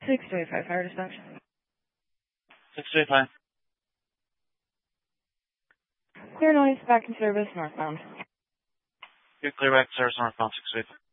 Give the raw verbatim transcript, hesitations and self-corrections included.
six two eight five, fire dispatch. six two eight five. Clear noise, back in service, northbound. You're clear back to service northbound six two eight five.